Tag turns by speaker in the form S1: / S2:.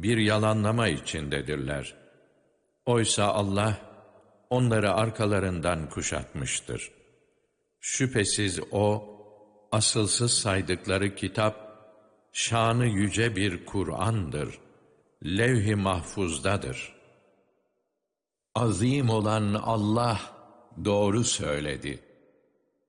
S1: bir yalanlama içindedirler. Oysa Allah onları arkalarından kuşatmıştır. Şüphesiz O, asılsız saydıkları kitap, şanı yüce bir Kur'an'dır. Levh-i mahfuzdadır. Azim olan Allah doğru söyledi.